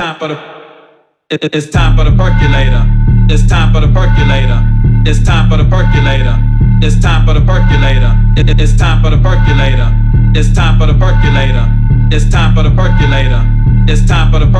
time for the it's time for the percolator. It's time for the percolator. It's time for the percolator. It's time for the percolator. It's time for the percolator. It's time for the percolator. It's time for the percolator. It's time for the